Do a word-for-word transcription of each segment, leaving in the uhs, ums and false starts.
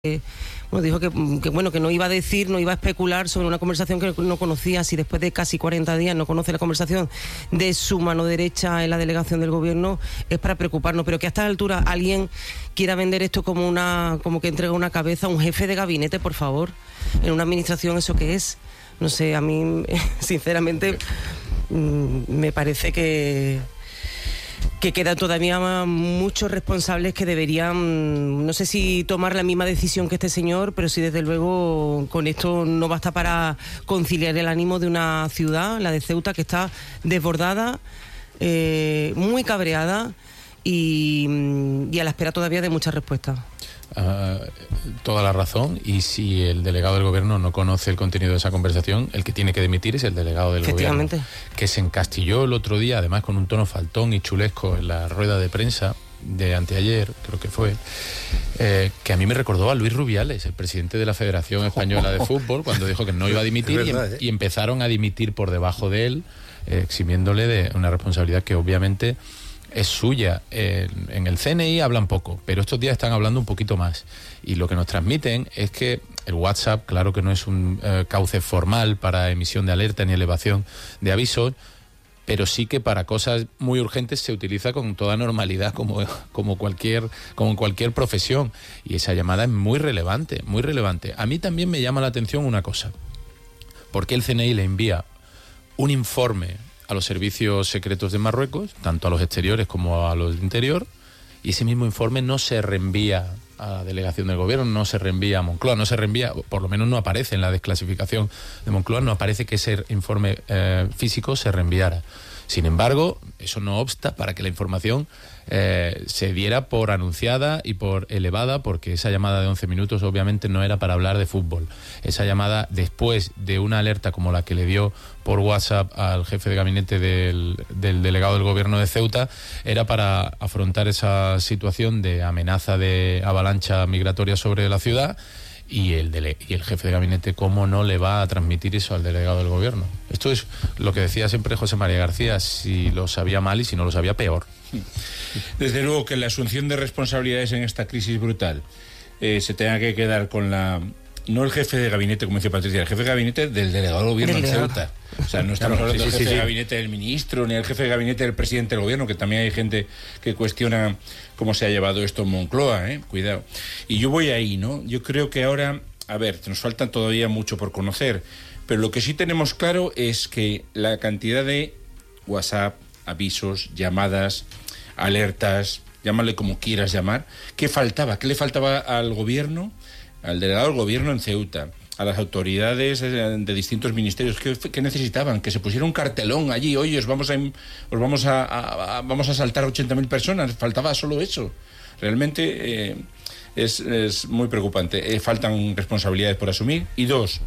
Eh, bueno, dijo que, que bueno que no iba a decir, no iba a especular sobre una conversación que no conocía. Si después de casi cuarenta días no conoce la conversación de su mano derecha en la delegación del gobierno, es para preocuparnos. Pero que a esta altura alguien quiera vender esto como una como que entrega una cabeza a un jefe de gabinete, por favor, en una administración, ¿eso qué es? No sé, a mí sinceramente me parece que que quedan todavía muchos responsables que deberían, no sé si tomar la misma decisión que este señor, pero sí, desde luego, con esto no basta para conciliar el ánimo de una ciudad, la de Ceuta, que está desbordada, eh, muy cabreada y, y a la espera todavía de muchas respuestas. Uh, toda la razón, y si el delegado del gobierno no conoce el contenido de esa conversación, el que tiene que dimitir es el delegado del gobierno, que se encastilló el otro día, además con un tono faltón y chulesco en la rueda de prensa de anteayer, creo que fue, eh, que a mí me recordó a Luis Rubiales, el presidente de la Federación Española de Fútbol, cuando dijo que no iba a dimitir. verdad, y, em- ¿eh? y empezaron a dimitir por debajo de él, eh, eximiéndole de una responsabilidad que obviamente es suya. En, en el C N I hablan poco, pero estos días están hablando un poquito más. Y lo que nos transmiten es que el WhatsApp, claro que no es un eh, cauce formal para emisión de alerta ni elevación de avisos, pero sí que para cosas muy urgentes se utiliza con toda normalidad, como, como, cualquier, como en cualquier profesión. Y esa llamada es muy relevante, muy relevante. A mí también me llama la atención una cosa. ¿Por qué el C N I le envía un informe a los servicios secretos de Marruecos, tanto a los exteriores como a los de interior, y ese mismo informe no se reenvía a la delegación del gobierno, no se reenvía a Moncloa, no se reenvía, por lo menos no aparece en la desclasificación de Moncloa, no aparece que ese informe eh, físico se reenviara. Sin embargo, eso no obsta para que la información eh, se diera por anunciada y por elevada, porque esa llamada de once minutos obviamente no era para hablar de fútbol. Esa llamada, después de una alerta como la que le dio por WhatsApp al jefe de gabinete del, del delegado del gobierno de Ceuta, era para afrontar esa situación de amenaza de avalancha migratoria sobre la ciudad. Y el, dele- y el jefe de gabinete, ¿cómo no le va a transmitir eso al delegado del gobierno? Esto es lo que decía siempre José María García: si lo sabía mal y si no lo sabía, peor. Desde luego que la asunción de responsabilidades en esta crisis brutal eh, se tenga que quedar con la... No el jefe de gabinete, como dice Patricia, el jefe de gabinete del delegado del gobierno en Ceuta. O sea, no estamos hablando del jefe de gabinete del ministro, ni el jefe de gabinete del presidente del gobierno, que también hay gente que cuestiona cómo se ha llevado esto en Moncloa, ¿eh? Cuidado. Y yo voy ahí, ¿no? Yo creo que ahora, a ver, nos falta todavía mucho por conocer, pero lo que sí tenemos claro es que la cantidad de WhatsApp, avisos, llamadas, alertas, llámale como quieras llamar, ¿qué faltaba? ¿Qué le faltaba al gobierno? Al delegado del gobierno en Ceuta, a las autoridades de distintos ministerios, que, que necesitaban, que se pusiera un cartelón allí: oye, os vamos a, os vamos a, a, a vamos a saltar ochenta mil personas. Faltaba solo eso. Realmente eh, es, es muy preocupante. Eh, faltan responsabilidades por asumir. Y dos,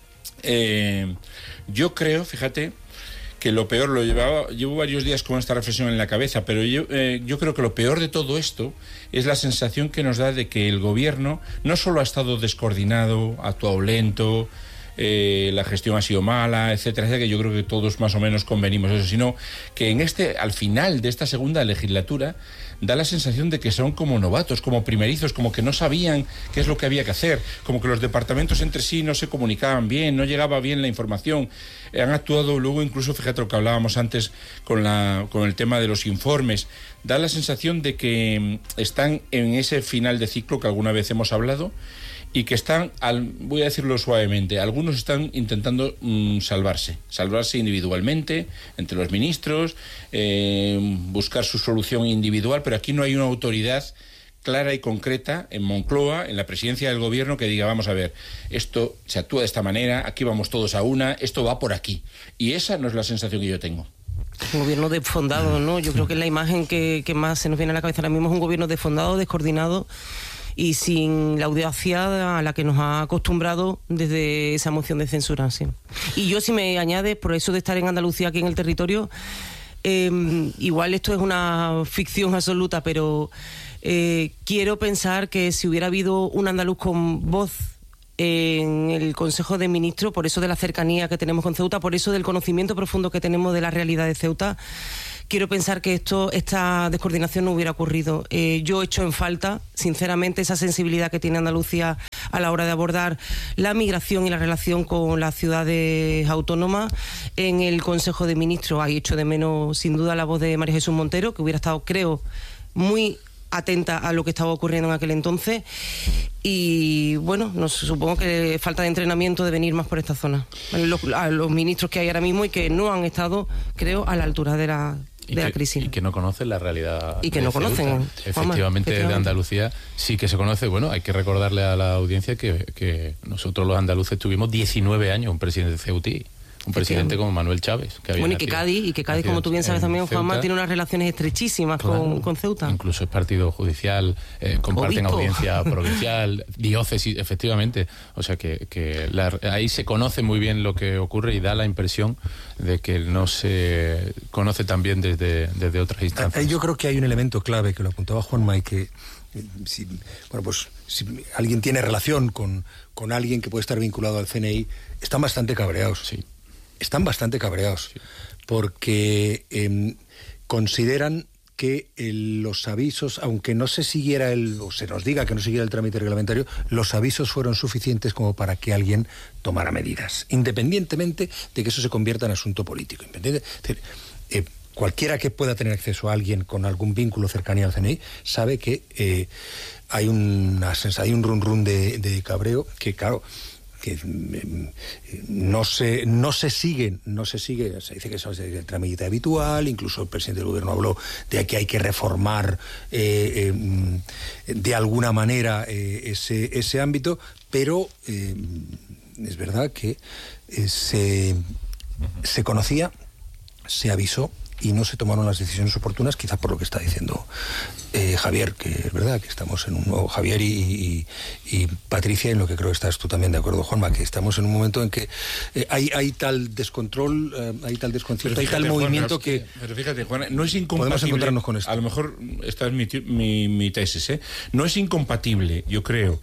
eh, yo creo, fíjate, que lo peor, lo llevaba, llevo varios días con esta reflexión en la cabeza, pero yo, eh, yo creo que lo peor de todo esto es la sensación que nos da de que el gobierno no solo ha estado descoordinado, ha actuado lento, eh, la gestión ha sido mala, etcétera, etcétera, que yo creo que todos más o menos convenimos eso, sino que en este, al final de esta segunda legislatura, da la sensación de que son como novatos, como primerizos, como que no sabían qué es lo que había que hacer, como que los departamentos entre sí no se comunicaban bien, no llegaba bien la información. Eh, han actuado luego, incluso, fíjate lo que hablábamos antes con, la, con el tema de los informes, da la sensación de que están en ese final de ciclo que alguna vez hemos hablado, y que están, al, voy a decirlo suavemente, algunos están intentando mmm, salvarse, salvarse individualmente, entre los ministros, eh, buscar su solución individual, pero aquí no hay una autoridad clara y concreta en Moncloa, en la presidencia del gobierno, que diga: vamos a ver, esto se actúa de esta manera, aquí vamos todos a una, esto va por aquí. Y esa no es la sensación que yo tengo. Un gobierno desfondado, ¿no? Yo creo que la imagen que, que más se nos viene a la cabeza ahora mismo es un gobierno desfondado, descoordinado y sin la audacia a la que nos ha acostumbrado desde esa moción de censura, sí. Y yo, si me añades, por eso de estar en Andalucía, aquí en el territorio, eh, igual esto es una ficción absoluta, pero eh, quiero pensar que si hubiera habido un andaluz con voz en el Consejo de Ministros, por eso de la cercanía que tenemos con Ceuta, por eso del conocimiento profundo que tenemos de la realidad de Ceuta, quiero pensar que esto, esta descoordinación no hubiera ocurrido. Eh, yo echo en falta, sinceramente, esa sensibilidad que tiene Andalucía a la hora de abordar la migración y la relación con las ciudades autónomas. En el Consejo de Ministros hay hecho de menos, sin duda, la voz de María Jesús Montero, que hubiera estado, creo, muy atenta a lo que estaba ocurriendo en aquel entonces. Y bueno, no, supongo que falta de entrenamiento de venir más por esta zona. Los, a los ministros que hay ahora mismo y que no han estado, creo, a la altura de la, de que, la crisis. Y que no conocen la realidad. Y que no Ceuta. conocen. Efectivamente, efectivamente, de Andalucía sí que se conoce. Bueno, hay que recordarle a la audiencia que, que nosotros los andaluces tuvimos diecinueve años un presidente ceutí. Un presidente como Manuel Chávez. Que había bueno, y que Cádiz, y que Cádiz, como tú bien sabes también, Juanma, tiene unas relaciones estrechísimas claro, con, con Ceuta. Incluso es partido judicial, eh, comparten Obispo. audiencia provincial, diócesis, efectivamente. O sea que, que la, ahí se conoce muy bien lo que ocurre y da la impresión de que no se conoce tan bien desde, desde otras instancias. Yo creo que hay un elemento clave que lo apuntaba Juanma y que si, bueno, pues, si alguien tiene relación con, con alguien que puede esestar vinculado al C N I, están bastante cabreados. Sí. Están bastante cabreados, sí. porque eh, consideran que eh, los avisos, aunque no se siguiera el, o se nos diga que no siguiera el trámite reglamentario, los avisos fueron suficientes como para que alguien tomara medidas, independientemente de que eso se convierta en asunto político. Es decir, eh, cualquiera que pueda tener acceso a alguien con algún vínculo cercanía al C N I sabe que eh, hay, una, hay un run run de, de cabreo que, claro, que eh, no se no se sigue, no se sigue, se dice que eso es el trámite habitual, incluso el presidente del gobierno habló de que hay que reformar eh, eh, de alguna manera eh, ese, ese ámbito, pero eh, es verdad que eh, se, se conocía, se avisó y no se tomaron las decisiones oportunas, quizás por lo que está diciendo eh, Javier, que es verdad que estamos en un nuevo Javier y, y, y Patricia, en lo que creo que estás tú también de acuerdo, Juanma, que estamos en un momento en que eh, hay, hay tal descontrol, eh, hay tal desconcierto, hay tal Juan, movimiento pero, que... Pero fíjate, Juan, no es incompatible... Podemos encontrarnos con esto. A lo mejor esta es mi, mi, mi tesis, ¿eh? No es incompatible, yo creo,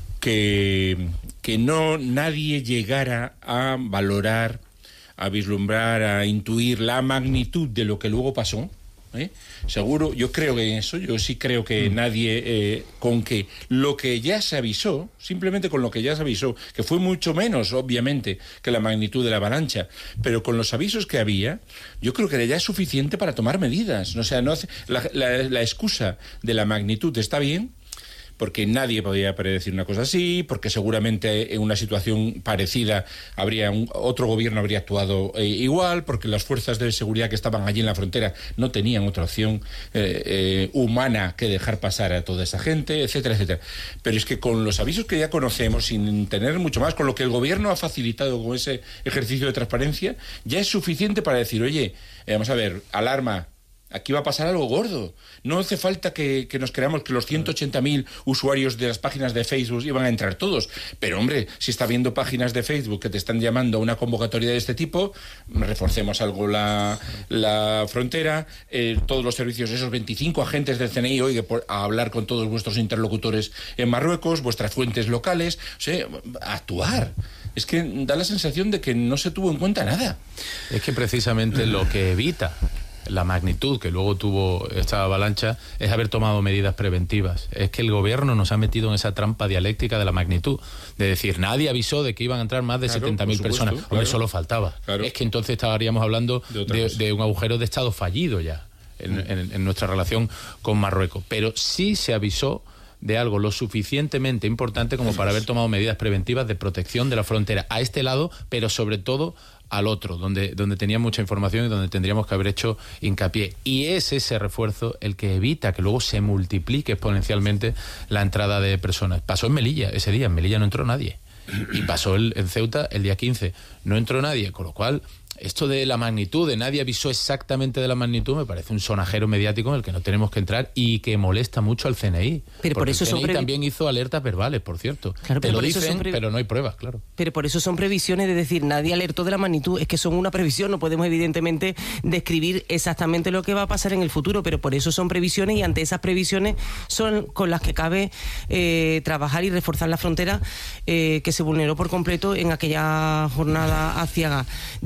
que, que no nadie llegara a valorar, a vislumbrar, a intuir la magnitud de lo que luego pasó, ¿eh? Seguro, yo creo que eso, yo sí creo que mm. nadie, eh, con que lo que ya se avisó, simplemente con lo que ya se avisó, que fue mucho menos, obviamente, que la magnitud de la avalancha, pero con los avisos que había, yo creo que ya es suficiente para tomar medidas. O sea, no hace, la, la, la excusa de la magnitud está bien, porque nadie podía predecir una cosa así, porque seguramente en una situación parecida habría un, otro gobierno habría actuado eh, igual, porque las fuerzas de seguridad que estaban allí en la frontera no tenían otra opción eh, eh, humana que dejar pasar a toda esa gente, etcétera, etcétera. Pero es que con los avisos que ya conocemos, sin tener mucho más, con lo que el gobierno ha facilitado con ese ejercicio de transparencia, ya es suficiente para decir, oye, eh, vamos a ver, alarma, aquí va a pasar algo gordo. No hace falta que, que nos creamos que los ciento ochenta mil usuarios de las páginas de Facebook iban a entrar todos. Pero, hombre, si está viendo páginas de Facebook que te están llamando a una convocatoria de este tipo, reforcemos algo la, la frontera, eh, todos los servicios, esos veinticinco agentes del C N I, oiga, por, a hablar con todos vuestros interlocutores en Marruecos, vuestras fuentes locales, o sea, a actuar. Es que da la sensación de que no se tuvo en cuenta nada. Es que precisamente lo que evita la magnitud que luego tuvo esta avalancha es haber tomado medidas preventivas. Es que el gobierno nos ha metido en esa trampa dialéctica de la magnitud, de decir, nadie avisó de que iban a entrar más de claro, setenta mil personas. Claro. Hombre, solo faltaba. Claro. Es que entonces estaríamos hablando de, de, de un agujero de Estado fallido ya en, mm. en, en nuestra relación con Marruecos. Pero sí se avisó de algo lo suficientemente importante como para haber tomado medidas preventivas de protección de la frontera a este lado, pero sobre todo al otro, donde, donde tenía mucha información y donde tendríamos que haber hecho hincapié. Y es ese refuerzo el que evita que luego se multiplique exponencialmente la entrada de personas. Pasó en Melilla ese día, en Melilla no entró nadie. Y pasó el, en Ceuta el día quince, no entró nadie, con lo cual esto de la magnitud, de nadie avisó exactamente de la magnitud, me parece un sonajero mediático en el que no tenemos que entrar y que molesta mucho al C N I. Pero por eso el C N I previ... también hizo alertas verbales, por cierto. Claro, Te lo por eso dicen, pre... pero no hay pruebas, claro. Pero por eso son previsiones de decir, nadie alertó de la magnitud, es que son una previsión, no podemos evidentemente describir exactamente lo que va a pasar en el futuro, pero por eso son previsiones y ante esas previsiones son con las que cabe eh, trabajar y reforzar la frontera eh, que se vulneró por completo en aquella jornada aciaga. Dicho esto,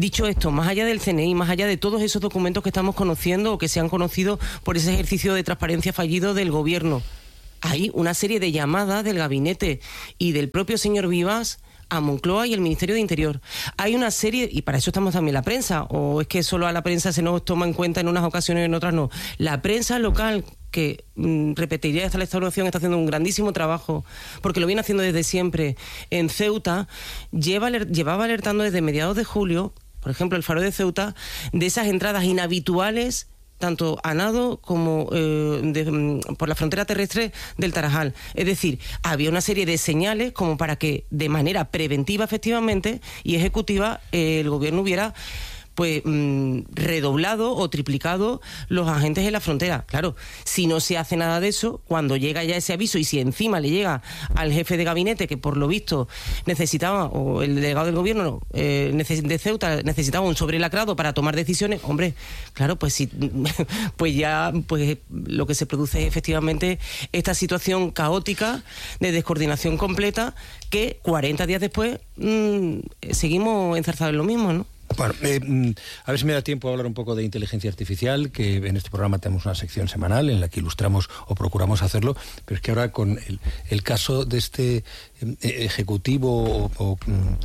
insisto, más allá del C N I, más allá de todos esos documentos que estamos conociendo o que se han conocido por ese ejercicio de transparencia fallido del gobierno, hay una serie de llamadas del gabinete y del propio señor Vivas a Moncloa y el Ministerio de Interior. Hay una serie, y para eso estamos también la prensa, o es que solo a la prensa se nos toma en cuenta en unas ocasiones y en otras no. La prensa local, que mmm, repetiría esta restauración, está haciendo un grandísimo trabajo, porque lo viene haciendo desde siempre en Ceuta, lleva, llevaba alertando desde mediados de julio, por ejemplo, el Faro de Ceuta, de esas entradas inhabituales tanto a nado como eh, de, por la frontera terrestre del Tarajal. Es decir, había una serie de señales como para que de manera preventiva, efectivamente, y ejecutiva, eh, el gobierno hubiera pues mmm, redoblado o triplicado los agentes en la frontera. Claro, si no se hace nada de eso, cuando llega ya ese aviso y si encima le llega al jefe de gabinete, que por lo visto necesitaba, o el delegado del gobierno eh, de Ceuta necesitaba un sobrelacrado para tomar decisiones, hombre, claro, pues sí, pues ya pues lo que se produce es efectivamente esta situación caótica de descoordinación completa que cuarenta días después mmm, seguimos enzarzados en lo mismo, ¿no? Bueno, eh, a ver si me da tiempo a hablar un poco de inteligencia artificial, que en este programa tenemos una sección semanal en la que ilustramos o procuramos hacerlo, pero es que ahora con el, el caso de este eh, ejecutivo o, o,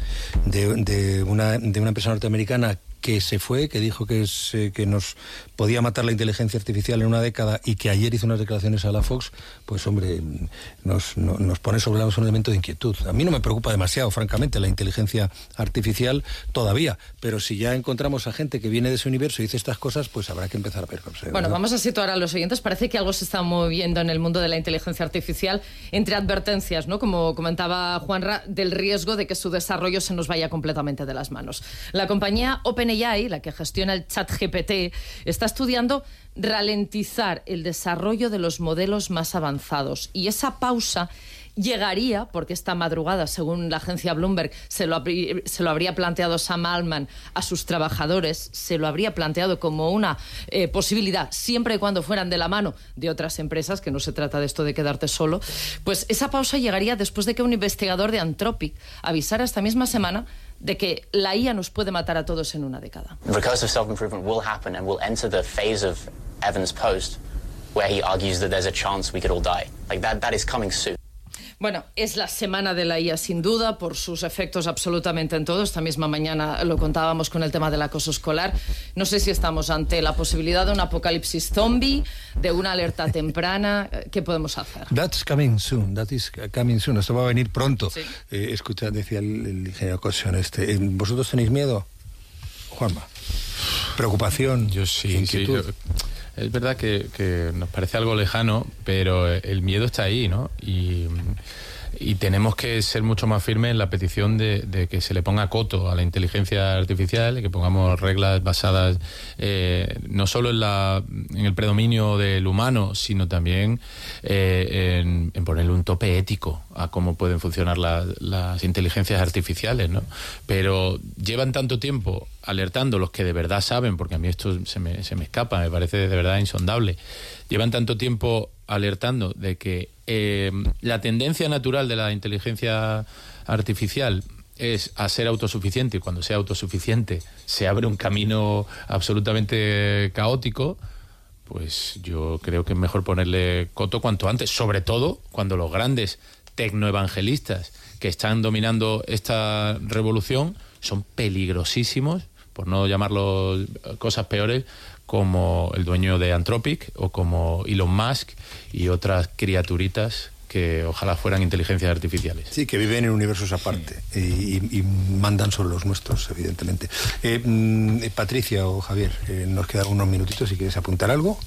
de, de, una, de una empresa norteamericana que se fue, que dijo que, es, eh, que nos podía matar la inteligencia artificial en una década y que ayer hizo unas declaraciones a la Fox, pues hombre, nos, no, nos pone sobre la mesa un elemento de inquietud. A mí no me preocupa demasiado, francamente, la inteligencia artificial todavía, pero si ya encontramos a gente que viene de ese universo y dice estas cosas, pues habrá que empezar a ver. Bueno, ¿verdad? Vamos a situar a los oyentes. Parece que algo se está moviendo en el mundo de la inteligencia artificial, entre advertencias, ¿no? Como comentaba Juanra, del riesgo de que su desarrollo se nos vaya completamente de las manos. La compañía OpenAI, la que gestiona el ChatGPT, está estudiando ralentizar el desarrollo de los modelos más avanzados. Y esa pausa llegaría, porque esta madrugada, según la agencia Bloomberg, se lo, se lo habría planteado Sam Altman a sus trabajadores, se lo habría planteado como una eh, posibilidad, siempre y cuando fueran de la mano de otras empresas, que no se trata de esto de quedarte solo, pues esa pausa llegaría después de que un investigador de Anthropic avisara esta misma semana de que la I A nos puede matar a todos en una década. Recursive self-improvement will happen and we'll enter the phase of Evans' post where he argues that there's a chance we could all die. Like that, that is coming soon. Bueno, es la semana de la I A sin duda, por sus efectos absolutamente en todo. Esta misma mañana lo contábamos con el tema del acoso escolar. No sé si estamos ante la posibilidad de un apocalipsis zombie, de una alerta temprana. ¿Qué podemos hacer? That's coming soon, that is coming soon. Esto va a venir pronto. Sí. Eh, escucha, decía el, el ingeniero Cosion, este, ¿vosotros tenéis miedo, Juanma? ¿Preocupación? Yo sí, inquietud. sí. Yo... Es verdad que, que nos parece algo lejano, pero el miedo está ahí, ¿no? Y, y tenemos que ser mucho más firmes en la petición de, de que se le ponga coto a la inteligencia artificial, que pongamos reglas basadas eh, no solo en, la, en el predominio del humano, sino también eh, en, en ponerle un tope ético a cómo pueden funcionar la, las inteligencias artificiales, ¿no? Pero llevan tanto tiempo alertando los que de verdad saben, porque a mí esto se me, se me escapa, me parece de verdad insondable, llevan tanto tiempo alertando de que eh, la tendencia natural de la inteligencia artificial es a ser autosuficiente, y cuando sea autosuficiente se abre un camino absolutamente caótico, pues yo creo que es mejor ponerle coto cuanto antes, sobre todo cuando los grandes tecnoevangelistas que están dominando esta revolución son peligrosísimos, por no llamarlo cosas peores, como el dueño de Anthropic o como Elon Musk y otras criaturitas que ojalá fueran inteligencias artificiales. Sí, que viven en universos aparte y, y, y mandan sobre los nuestros, evidentemente. Eh, eh, Patricia o Javier, eh, nos quedan unos minutitos si quieres apuntar algo.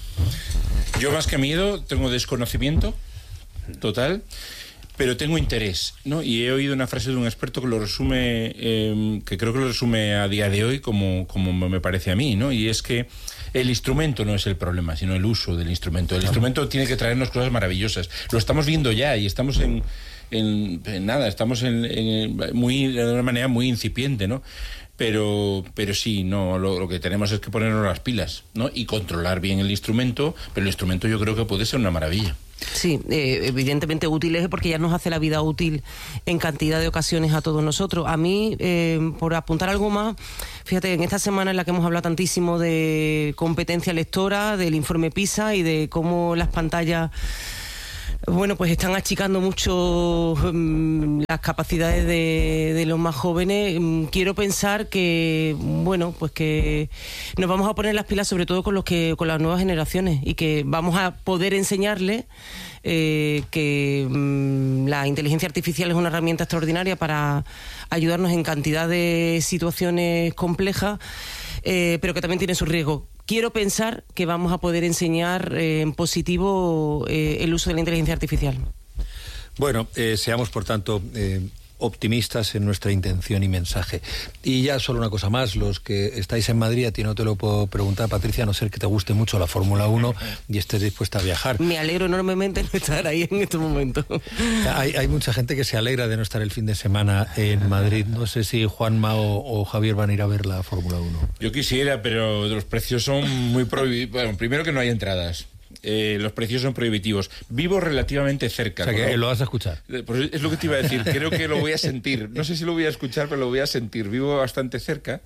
Yo más que miedo tengo desconocimiento total, pero tengo interés, ¿no? Y he oído una frase de un experto que lo resume, eh, que creo que lo resume a día de hoy como, como me parece a mí, ¿no? Y es que el instrumento no es el problema, sino el uso del instrumento. El instrumento tiene que traernos cosas maravillosas. Lo estamos viendo ya y estamos en, en, en nada, estamos en, en muy de una manera muy incipiente, ¿no? Pero, pero sí, no, lo, lo que tenemos es que ponernos las pilas, ¿no? Y controlar bien el instrumento, pero el instrumento yo creo que puede ser una maravilla. Sí, eh, evidentemente útiles porque ya nos hace la vida útil en cantidad de ocasiones a todos nosotros. A mí, eh, por apuntar algo más, fíjate, en esta semana en la que hemos hablado tantísimo de competencia lectora, del informe PISA y de cómo las pantallas, bueno, pues están achicando mucho um, las capacidades de, de los más jóvenes. Um, quiero pensar que, bueno, pues que nos vamos a poner las pilas sobre todo con los que con las nuevas generaciones y que vamos a poder enseñarles eh, que um, la inteligencia artificial es una herramienta extraordinaria para ayudarnos en cantidad de situaciones complejas, eh, pero que también tiene su riesgo. Quiero pensar que vamos a poder enseñar eh, en positivo eh, el uso de la inteligencia artificial. Bueno, eh, seamos por tanto eh, optimistas en nuestra intención y mensaje. Y ya solo una cosa más, los que estáis en Madrid, a ti no te lo puedo preguntar, Patricia, a no ser que te guste mucho la Fórmula uno y estés dispuesta a viajar. Me alegro enormemente de no estar ahí en este momento. Hay, hay mucha gente que se alegra de no estar el fin de semana en Madrid. No sé si Juanma o, o Javier van a ir a ver la Fórmula uno. Yo quisiera, pero los precios son muy prohibitivos. Bueno, primero que no hay entradas. Eh, los precios son prohibitivos. Vivo relativamente cerca. O sea, que ¿no? Lo vas a escuchar. Pues es lo que te iba a decir. Creo que lo voy a sentir. No sé si lo voy a escuchar, pero lo voy a sentir. Vivo bastante cerca.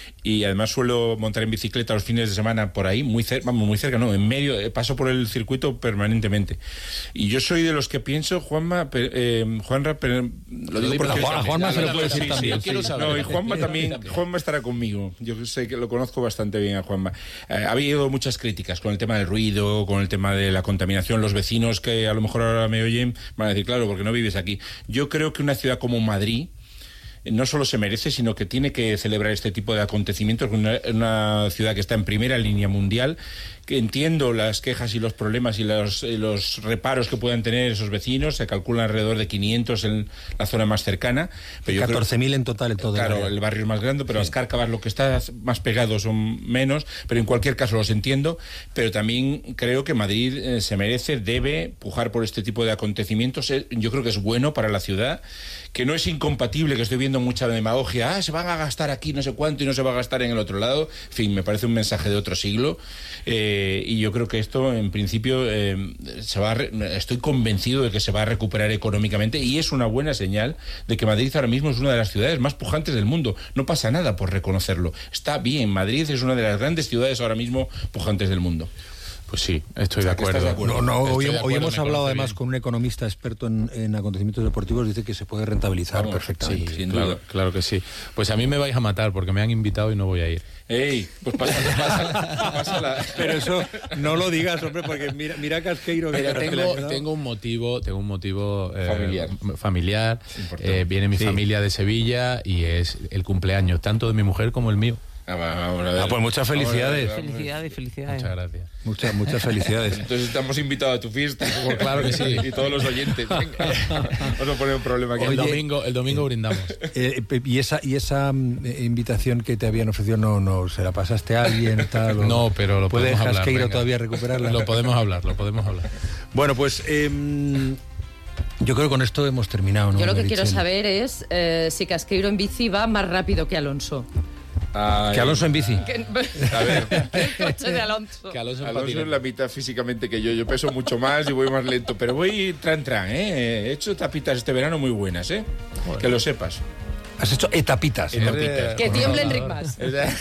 Y además suelo montar en bicicleta los fines de semana por ahí, muy cerca, vamos, muy cerca, no, en medio, eh, paso por el circuito permanentemente. Y yo soy de los que pienso, Juanma, eh, Juanra, pero lo digo porque... A Juanma se lo puede decir también. Sí, sí. No, y Juanma también, Juanma estará conmigo. Yo sé que lo conozco bastante bien a Juanma. Eh, ha habido muchas críticas con el tema del ruido, con el tema de la contaminación. Los vecinos que a lo mejor ahora me oyen van a decir, claro, porque no vives aquí. Yo creo que una ciudad como Madrid no solo se merece, sino que tiene que celebrar este tipo de acontecimientos. Una, una ciudad que está en primera línea mundial, que entiendo las quejas y los problemas y los, y los reparos que puedan tener esos vecinos. Se calculan alrededor de quinientos en la zona más cercana. catorce mil en total en todo claro, el barrio. el barrio es más grande, pero sí. Las Cárcavas, lo que está más pegado, son menos, pero en cualquier caso los entiendo. Pero también creo que Madrid eh, se merece, debe pujar por este tipo de acontecimientos. Eh, yo creo que es bueno para la ciudad, que no es incompatible, que estoy viendo mucha demagogia, ah, se van a gastar aquí no sé cuánto y no se va a gastar en el otro lado. En fin, me parece un mensaje de otro siglo. Eh, y yo creo que esto, en principio, eh, se va a re- estoy convencido de que se va a recuperar económicamente, y es una buena señal de que Madrid ahora mismo es una de las ciudades más pujantes del mundo. No pasa nada por reconocerlo. Está bien, Madrid es una de las grandes ciudades ahora mismo pujantes del mundo. Pues sí, estoy de acuerdo. De acuerdo. No, no, hoy, de acuerdo, hoy hemos hablado además bien. con un economista experto en, en acontecimientos deportivos, dice que se puede rentabilizar Vamos, perfectamente. Sí, sin claro, duda. Claro que sí. Pues a mí me vais a matar porque me han invitado y no voy a ir. ¡Ey! Pues pásala, pásala, pásala. Pero eso no lo digas, hombre, porque mira, mira Casqueiro. Que Pero tengo, tengo un motivo, tengo un motivo eh, familiar. familiar. Eh, viene mi sí. familia de Sevilla y es el cumpleaños tanto de mi mujer como el mío. Ah, vamos a ver. Ah, pues muchas felicidades. Vamos, felicidades, felicidades. Muchas gracias. Muchas, muchas felicidades. Entonces estamos invitados a tu fiesta. Pues claro que sí. Y todos los oyentes. Vamos a poner un problema aquí. El domingo, el domingo brindamos. Eh, y esa y esa um, invitación que te habían ofrecido, no, no, ¿se la pasaste a alguien? Tal, o, no, pero lo ¿puede podemos hablar. ¿Puede Casqueiro todavía recuperarla? Lo podemos hablar, lo podemos hablar. Bueno, pues... Eh, yo creo que con esto hemos terminado, ¿no? Yo lo que quiero saber es eh, si Casqueiro en bici va más rápido que Alonso. Ay, que Alonso en bici. Que, a ver. El coche de Alonso. Que Alonso, Alonso es la mitad físicamente que yo. Yo peso mucho más y voy más lento. Pero voy tran tran, ¿eh? He hecho tapitas este verano muy buenas, ¿eh? Joder. Que lo sepas. Has hecho etapitas. Etapitas. Que tiemble Enric más.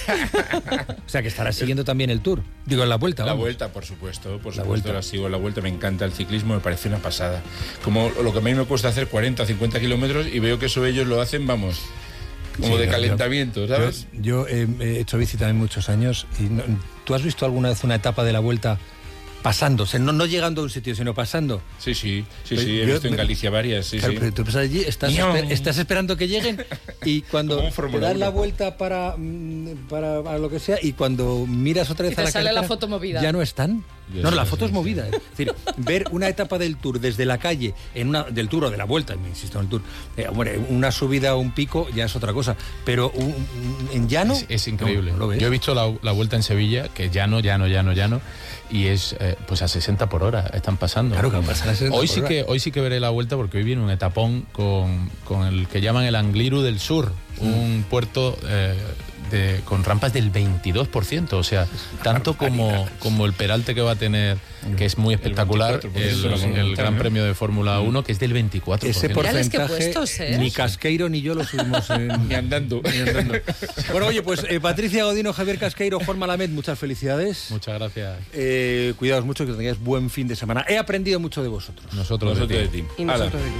O sea, que estarás siguiendo también el Tour. Digo, en la vuelta, La vamos. vuelta, por supuesto. Por la supuesto, vuelta. la sigo. La vuelta me encanta. El ciclismo me parece una pasada. Como lo que a mí me cuesta hacer cuarenta, cincuenta kilómetros y veo que eso ellos lo hacen, vamos... Como sí, de calentamiento, ¿sabes? Yo, yo eh, he hecho bici también muchos años. Y no, ¿tú has visto alguna vez una etapa de la vuelta pasándose? No, no llegando a un sitio, sino pasando. Sí, sí, sí, sí, he yo, visto en Galicia varias, sí, claro, sí. Pero tú pasas allí, estás, esper, estás esperando que lleguen y cuando te das la vuelta para, para, para lo que sea y cuando miras otra vez y te a la sale carretera, la foto movida. Ya no están. Yes, no, la foto es movida. Es decir, ver una etapa del Tour desde la calle, en una del Tour o de la vuelta, me insisto en el Tour, eh, hombre, una subida o un pico ya es otra cosa, pero un, un, en llano... Es, es increíble. No, ¿lo ves? Yo he visto la, la vuelta en Sevilla, que llano, llano, llano, llano, y es eh, pues a sesenta por hora están pasando. Claro que pasan a sesenta hoy por sí hora. que Hoy sí que veré la vuelta porque hoy viene un etapón con, con el que llaman el Angliru del Sur, mm. un puerto... Eh, de, con rampas del veintidós por ciento, o sea, tanto como, como el peralte que va a tener, que es muy espectacular, el, el, el Gran Premio de Fórmula uno, que es del veinticuatro por ciento. Ese porcentaje, puestos, ¿eh? ni Casqueiro ni yo lo subimos en, ni andando. Ni andando. Bueno, oye, pues eh, Patricia Godino, Javier Casqueiro, Juan Malamed, muchas felicidades. Muchas gracias. Eh, cuidaos mucho, que tengáis buen fin de semana. He aprendido mucho de vosotros. Nosotros, nosotros de de ti. ti. Y nosotros de ti.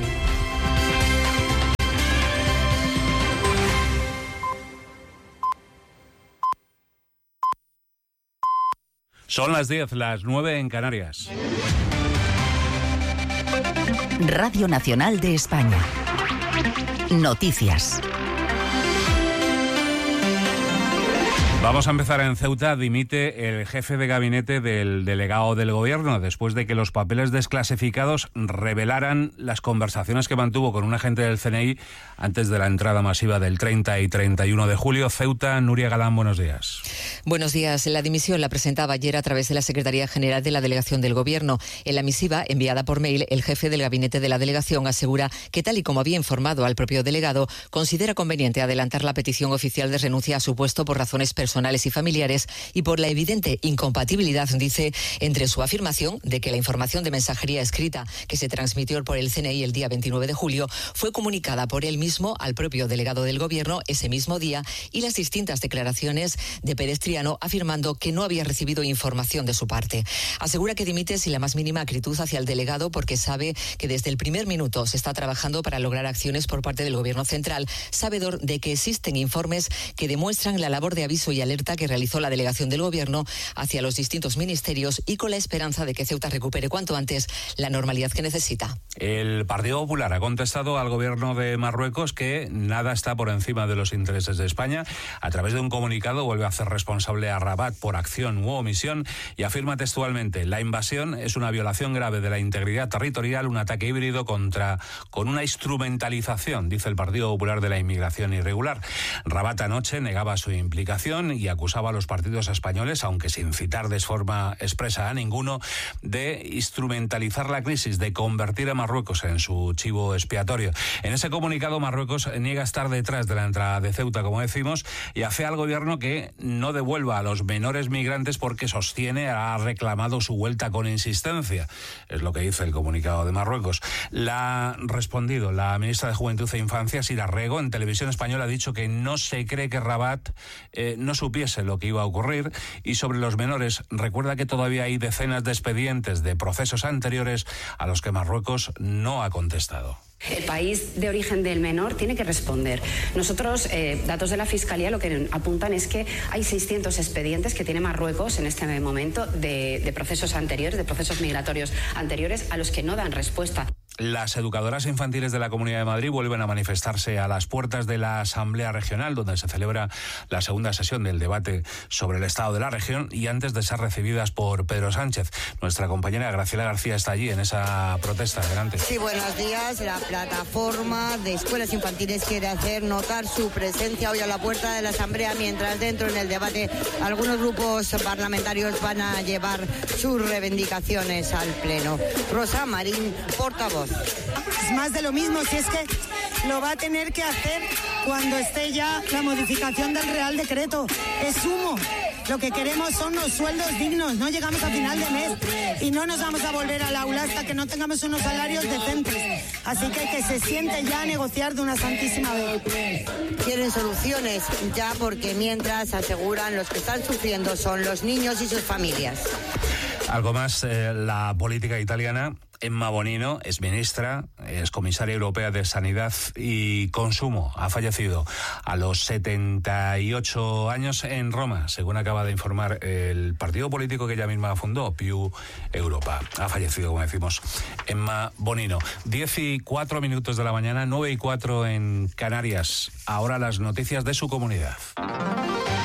Son las diez, las nueve en Canarias. Radio Nacional de España. Noticias. Vamos a empezar en Ceuta. Dimite el jefe de gabinete del delegado del gobierno después de que los papeles desclasificados revelaran las conversaciones que mantuvo con un agente del C N I antes de la entrada masiva del treinta y treinta y uno de julio. Ceuta, Nuria Galán, buenos días. Buenos días. La dimisión la presentaba ayer a través de la Secretaría General de la Delegación del Gobierno. En la misiva enviada por mail, el jefe del gabinete de la delegación asegura que, tal y como había informado al propio delegado, considera conveniente adelantar la petición oficial de renuncia a su puesto por razones personales y familiares y por la evidente incompatibilidad, dice, entre su afirmación de que la información de mensajería escrita que se transmitió por el C N I el día veintinueve de julio fue comunicada por él mismo al propio delegado del Gobierno ese mismo día, y las distintas declaraciones de Pérez Triano afirmando que no había recibido información de su parte. Asegura que dimite sin la más mínima acritud hacia el delegado porque sabe que desde el primer minuto se está trabajando para lograr acciones por parte del Gobierno central, sabedor de que existen informes que demuestran la labor de aviso y alerta que realizó la delegación del Gobierno hacia los distintos ministerios, y con la esperanza de que Ceuta recupere cuanto antes la normalidad que necesita. El Partido Popular ha contestado al Gobierno de Marruecos que nada está por encima de los intereses de España. A través de un comunicado vuelve a hacer responsable a Rabat por acción u omisión y afirma textualmente: la invasión es una violación grave de la integridad territorial, un ataque híbrido contra con una instrumentalización, dice el Partido Popular, de la inmigración irregular. Rabat anoche negaba su implicación y acusaba a los partidos españoles, aunque sin citar de forma expresa a ninguno, de instrumentalizar la crisis, de convertir a Marruecos en su chivo expiatorio. En ese comunicado, Marruecos niega estar detrás de la entrada de Ceuta, como decimos, y afea al gobierno que no devuelva a los menores migrantes porque sostiene ha reclamado su vuelta con insistencia. Es lo que dice el comunicado de Marruecos. La ha respondido la ministra de Juventud e Infancia, Sira Rego, en Televisión Española ha dicho que no se cree que Rabat eh, no supiese lo que iba a ocurrir. Y sobre los menores, recuerda que todavía hay decenas de expedientes de procesos anteriores a los que Marruecos no ha contestado. El país de origen del menor tiene que responder. Nosotros, eh, datos de la Fiscalía, lo que apuntan es que hay seiscientos expedientes que tiene Marruecos en este momento de, de procesos anteriores, de procesos migratorios anteriores a los que no dan respuesta. Las educadoras infantiles de la Comunidad de Madrid vuelven a manifestarse a las puertas de la Asamblea Regional, donde se celebra la segunda sesión del debate sobre el estado de la región, y antes de ser recibidas por Pedro Sánchez. Nuestra compañera Graciela García está allí en esa protesta. Adelante. Sí, buenos días. La plataforma de escuelas infantiles quiere hacer notar su presencia hoy a la puerta de la Asamblea, mientras dentro en el debate algunos grupos parlamentarios van a llevar sus reivindicaciones al Pleno. Rosa Marín, portavoz. Es más de lo mismo, si es que lo va a tener que hacer cuando esté ya la modificación del Real Decreto. Es humo. Lo que queremos son los sueldos dignos. No llegamos a final de mes y no nos vamos a volver al aula hasta que no tengamos unos salarios decentes. Así que que se siente ya a negociar de una santísima vez. Quieren soluciones ya, porque mientras aseguran los que están sufriendo son los niños y sus familias. Algo más, eh, la política italiana. Emma Bonino es ministra, es comisaria europea de Sanidad y Consumo. Ha fallecido a los setenta y ocho años en Roma, según acaba de informar el partido político que ella misma fundó, Più Europa. Ha fallecido, como decimos, Emma Bonino. Diez y cuatro minutos de la mañana, nueve y cuatro en Canarias. Ahora las noticias de su comunidad.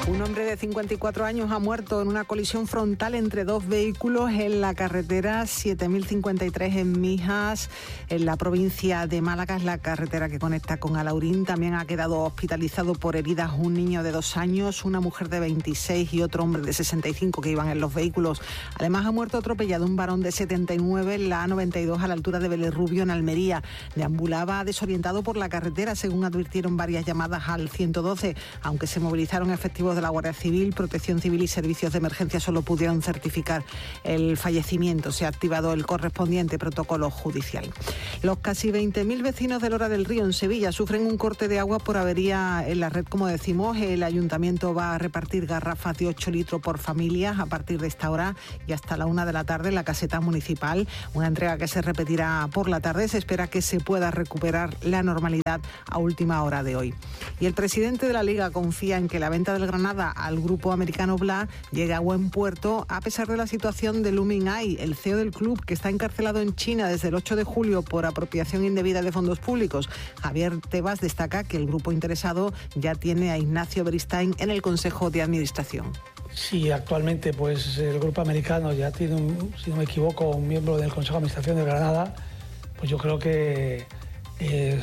Un hombre de cincuenta y cuatro años ha muerto en una colisión frontal entre dos vehículos en la carretera siete mil cincuenta y tres en Mijas, en la provincia de Málaga. Es la carretera que conecta con Alaurín. También ha quedado hospitalizado por heridas un niño de dos años, una mujer de veintiséis y otro hombre de sesenta y cinco que iban en los vehículos. Además, ha muerto atropellado un varón de setenta y nueve en la A noventa y dos a la altura de Vélez Rubio, en Almería. Deambulaba desorientado por la carretera, según advirtieron varias llamadas al ciento doce. Aunque se movilizaron efectivos de la Guardia Civil, Protección Civil y servicios de emergencia, solo pudieron certificar el fallecimiento. Se ha activado el correspondiente protocolo judicial. Los casi veinte mil vecinos de Lora del Río, en Sevilla, sufren un corte de agua por avería en la red. Como decimos, el ayuntamiento va a repartir garrafas de ocho litros por familias a partir de esta hora y hasta la una de la tarde en la caseta municipal. Una entrega que se repetirá por la tarde. Se espera que se pueda recuperar la normalidad a última hora de hoy. Y el presidente de la Liga confía en que la venta del Granada al grupo americano Bla llegue a buen puerto a pesar de la situación de Lu Minhai, el C E O del club, que está encarcelado en China desde el ocho de julio por apropiación indebida de fondos públicos. Javier Tebas destaca que el grupo interesado ya tiene a Ignacio Beristain en el Consejo de Administración. Sí, actualmente pues el grupo americano ya tiene, un, si no me equivoco, un miembro del Consejo de Administración de Granada. Pues yo creo que eh,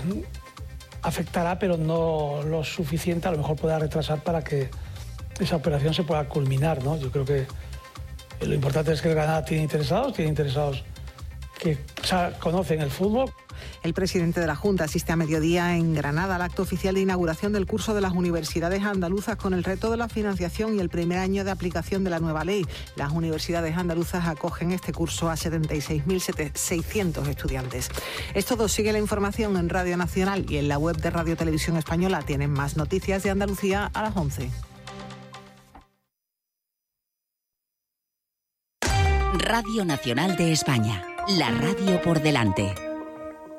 afectará, pero no lo suficiente, a lo mejor pueda retrasar para que esa operación se pueda culminar, ¿no? Yo creo que lo importante es que el Granada tiene interesados, tiene interesados que conocen el fútbol. El presidente de la Junta asiste a mediodía en Granada al acto oficial de inauguración del curso de las universidades andaluzas con el reto de la financiación y el primer año de aplicación de la nueva ley. Las universidades andaluzas acogen este curso a setenta y seis mil seiscientos estudiantes. Esto todo. Sigue la información en Radio Nacional y en la web de Radio Televisión Española. Tienen más noticias de Andalucía a las once. Radio Nacional de España, la radio por delante.